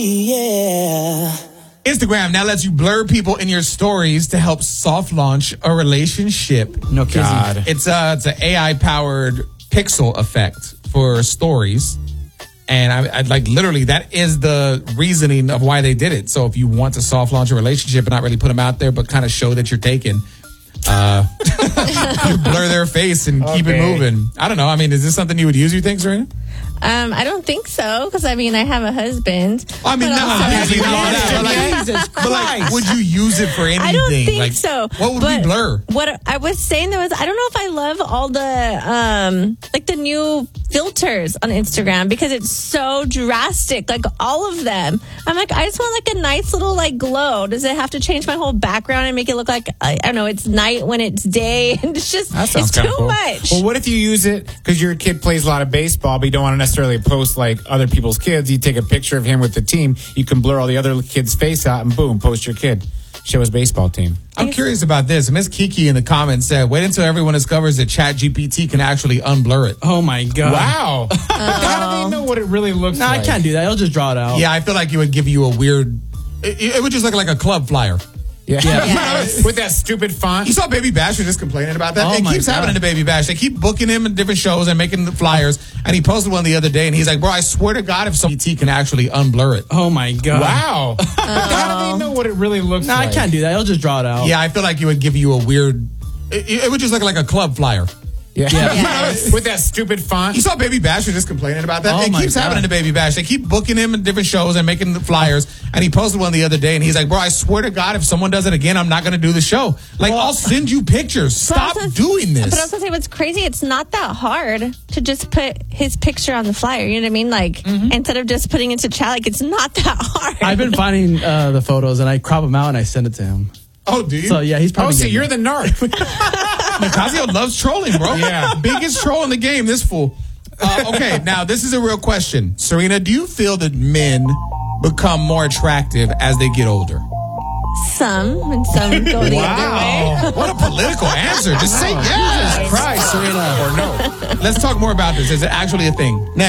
Yeah. Instagram now lets you blur people in your stories to help soft launch a relationship. No kidding. God. It's an AI powered pixel effect for stories. And I like literally that is the reasoning of why they did it. So if you want to soft launch a relationship and not really put them out there, but kind of show that you're taken, you blur their face and keep it moving. I don't know. I mean, is this something you would use, you think, Serena? I don't think so, because I mean, I have a husband. I mean, Jesus but like, would you use it for anything? I don't think like, so. What would we blur? What I was saying though is, I don't know if I love all the like the new filters on Instagram, because it's so drastic. Like all of them, I'm like, I just want like a nice little like glow. Does it have to change my whole background and make it look like I don't know? It's night when it's day, and it's just it's too cool. much. Well, what if you use it because your kid plays a lot of baseball, but you don't want to necessarily post like other people's kids? You take a picture of him with the team, you can blur all the other kids' face out, and boom, post your kid. Show his baseball team. I'm curious about this. Miss Kiki in the comments said, wait until everyone discovers that ChatGPT can actually unblur it. Oh my God. Wow. How do they know what it really looks Nah, like? I can't do that. I'll just draw it out. Yeah, I feel like it would give you a weird... It would just look like a club flyer. Yeah. With that stupid font. You saw Baby Bash was just complaining about that. Oh It my keeps God. happening to Baby Bash. They keep booking him in different shows and making the flyers. And he posted one the other day, and he's like, bro, I swear to God, if some ET can actually unblur it. Oh my God. Wow. How do they know what it really looks Nah, like? I can't do that. I'll just draw it out. Yeah, I feel like it would give you a weird... It would just look like a club flyer. Yeah. With that stupid font. You saw Baby Bash was just complaining about that. Oh It my keeps God. happening to Baby Bash. They keep booking him in different shows and making the flyers. And he posted one the other day, and he's like, bro, I swear to God, if someone does it again, I'm not going to do the show. Like, I'll send you pictures. Stop doing this. But I was gonna say, what's crazy, it's not that hard to just put his picture on the flyer. You know what I mean? Like, instead of just putting it to chat, like, it's not that hard. I've been finding the photos, and I crop them out and I send it to him. Oh, do you? So yeah, he's probably. Oh, so getting you're it. the narc. Nicasio loves trolling, bro. Yeah. Biggest troll in the game, this fool. Okay, now this is a real question. Serena, do you feel that men become more attractive as they get older? Some, and some go the other way. What a political answer. Just say yes. Christ, Serena. Or no. Let's talk more about this. Is it actually a thing? Next.